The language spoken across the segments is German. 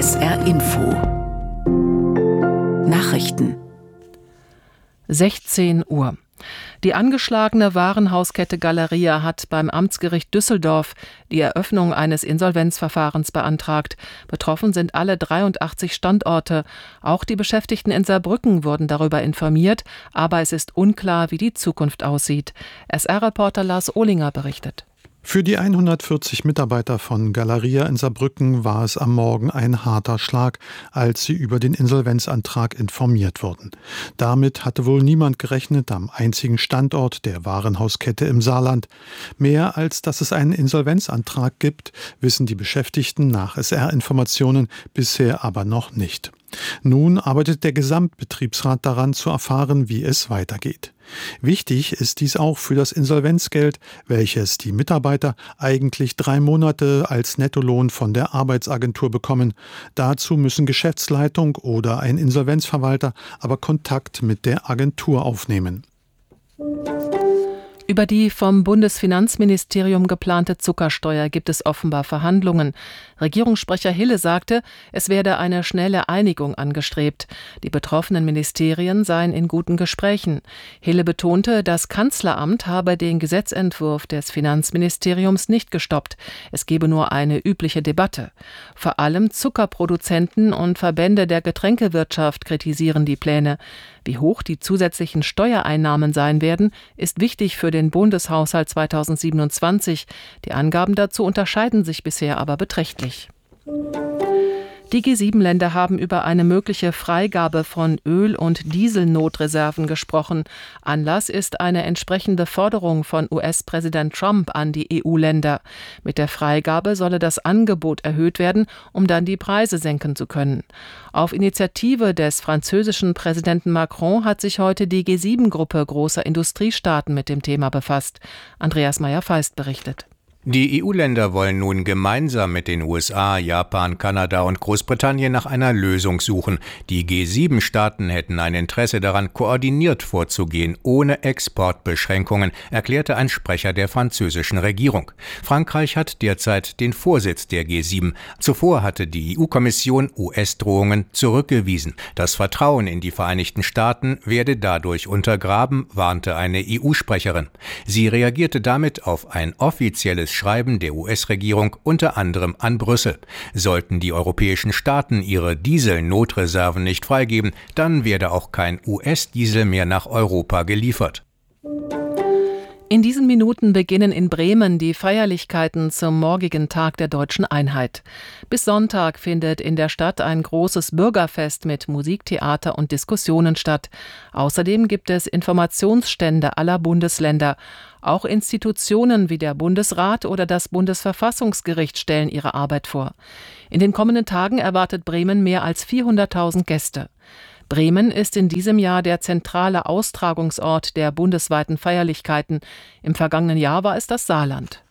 SR Info Nachrichten 16 Uhr. Die angeschlagene Warenhauskette Galeria hat beim Amtsgericht Düsseldorf die Eröffnung eines Insolvenzverfahrens beantragt. Betroffen sind alle 83 Standorte. Auch die Beschäftigten in Saarbrücken wurden darüber informiert, aber es ist unklar, wie die Zukunft aussieht. SR-Reporter Lars Ohlinger berichtet. Für die 140 Mitarbeiter von Galeria in Saarbrücken war es am Morgen ein harter Schlag, als sie über den Insolvenzantrag informiert wurden. Damit hatte wohl niemand gerechnet am einzigen Standort der Warenhauskette im Saarland. Mehr als dass es einen Insolvenzantrag gibt, wissen die Beschäftigten nach SR-Informationen bisher aber noch nicht. Nun arbeitet der Gesamtbetriebsrat daran, zu erfahren, wie es weitergeht. Wichtig ist dies auch für das Insolvenzgeld, welches die Mitarbeiter eigentlich 3 Monate als Nettolohn von der Arbeitsagentur bekommen. Dazu müssen Geschäftsleitung oder ein Insolvenzverwalter aber Kontakt mit der Agentur aufnehmen. Über die vom Bundesfinanzministerium geplante Zuckersteuer gibt es offenbar Verhandlungen. Regierungssprecher Hille sagte, es werde eine schnelle Einigung angestrebt. Die betroffenen Ministerien seien in guten Gesprächen. Hille betonte, das Kanzleramt habe den Gesetzentwurf des Finanzministeriums nicht gestoppt. Es gebe nur eine übliche Debatte. Vor allem Zuckerproduzenten und Verbände der Getränkewirtschaft kritisieren die Pläne. Wie hoch die zusätzlichen Steuereinnahmen sein werden, ist wichtig für den Bundeshaushalt 2027. Die Angaben dazu unterscheiden sich bisher aber beträchtlich. Die G7-Länder haben über eine mögliche Freigabe von Öl- und Dieselnotreserven gesprochen. Anlass ist eine entsprechende Forderung von US-Präsident Trump an die EU-Länder. Mit der Freigabe solle das Angebot erhöht werden, um dann die Preise senken zu können. Auf Initiative des französischen Präsidenten Macron hat sich heute die G7-Gruppe großer Industriestaaten mit dem Thema befasst. Andreas Meyer-Feist berichtet. Die EU-Länder wollen nun gemeinsam mit den USA, Japan, Kanada und Großbritannien nach einer Lösung suchen. Die G7-Staaten hätten ein Interesse daran, koordiniert vorzugehen, ohne Exportbeschränkungen, erklärte ein Sprecher der französischen Regierung. Frankreich hat derzeit den Vorsitz der G7. Zuvor hatte die EU-Kommission US-Drohungen zurückgewiesen. Das Vertrauen in die Vereinigten Staaten werde dadurch untergraben, warnte eine EU-Sprecherin. Sie reagierte damit auf ein offizielles Schreiben der US-Regierung unter anderem an Brüssel. Sollten die europäischen Staaten ihre Dieselnotreserven nicht freigeben, dann werde auch kein US-Diesel mehr nach Europa geliefert. In diesen Minuten beginnen in Bremen die Feierlichkeiten zum morgigen Tag der Deutschen Einheit. Bis Sonntag findet in der Stadt ein großes Bürgerfest mit Musik, Theater und Diskussionen statt. Außerdem gibt es Informationsstände aller Bundesländer. Auch Institutionen wie der Bundesrat oder das Bundesverfassungsgericht stellen ihre Arbeit vor. In den kommenden Tagen erwartet Bremen mehr als 400.000 Gäste. Bremen ist in diesem Jahr der zentrale Austragungsort der bundesweiten Feierlichkeiten. Im vergangenen Jahr war es das Saarland.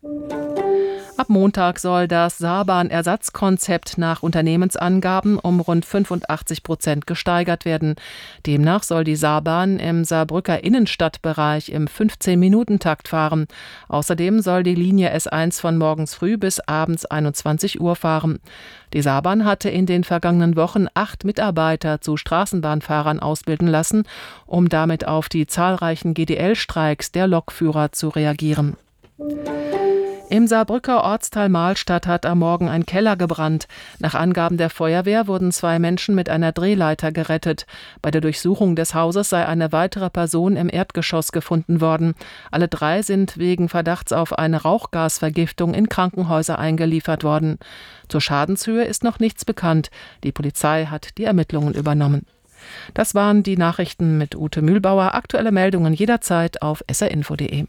Ab Montag soll das Saarbahn-Ersatzkonzept nach Unternehmensangaben um rund 85% gesteigert werden. Demnach soll die Saarbahn im Saarbrücker Innenstadtbereich im 15-Minuten-Takt fahren. Außerdem soll die Linie S1 von morgens früh bis abends 21 Uhr fahren. Die Saarbahn hatte in den vergangenen Wochen 8 Mitarbeiter zu Straßenbahnfahrern ausbilden lassen, um damit auf die zahlreichen GDL-Streiks der Lokführer zu reagieren. Im Saarbrücker Ortsteil Mahlstadt hat am Morgen ein Keller gebrannt. Nach Angaben der Feuerwehr wurden 2 Menschen mit einer Drehleiter gerettet. Bei der Durchsuchung des Hauses sei eine weitere Person im Erdgeschoss gefunden worden. Alle 3 sind wegen Verdachts auf eine Rauchgasvergiftung in Krankenhäuser eingeliefert worden. Zur Schadenshöhe ist noch nichts bekannt. Die Polizei hat die Ermittlungen übernommen. Das waren die Nachrichten mit Ute Mühlbauer. Aktuelle Meldungen jederzeit auf srinfo.de.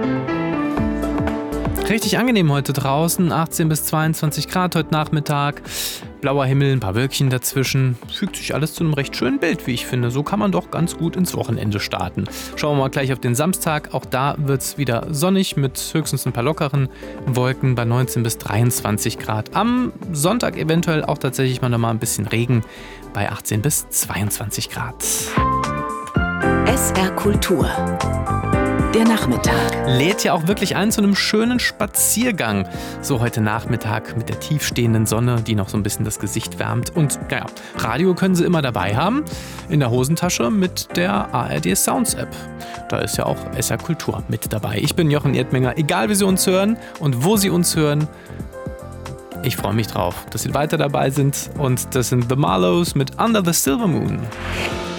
Richtig angenehm heute draußen, 18 bis 22 Grad heute Nachmittag, blauer Himmel, ein paar Wölkchen dazwischen, fügt sich alles zu einem recht schönen Bild, wie ich finde. So kann man doch ganz gut ins Wochenende starten. Schauen wir mal gleich auf den Samstag, auch da wird es wieder sonnig mit höchstens ein paar lockeren Wolken bei 19 bis 23 Grad. Am Sonntag eventuell auch tatsächlich mal nochmal ein bisschen Regen bei 18 bis 22 Grad. SR Kultur. Der Nachmittag lädt ja auch wirklich ein zu einem schönen Spaziergang. So heute Nachmittag mit der tiefstehenden Sonne, die noch so ein bisschen das Gesicht wärmt. Und naja, Radio können Sie immer dabei haben, in der Hosentasche mit der ARD Sounds App. Da ist ja auch SR Kultur mit dabei. Ich bin Jochen Erdmenger, egal wie Sie uns hören und wo Sie uns hören. Ich freue mich drauf, dass Sie weiter dabei sind. Und das sind The Marlows mit Under the Silver Moon.